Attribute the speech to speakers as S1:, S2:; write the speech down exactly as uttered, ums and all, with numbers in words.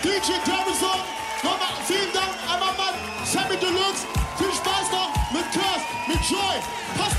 S1: D J Garrison, nochmal vielen Dank, einmal Mann, Sammy Deluxe, viel Spaß noch mit Curse, mit Joy, passt